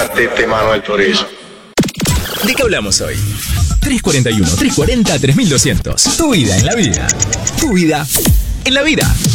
Matete Manuel Turizo. ¿De qué hablamos hoy? 341, 340, 3200. Tu vida en la vida. Tu vida en la vida.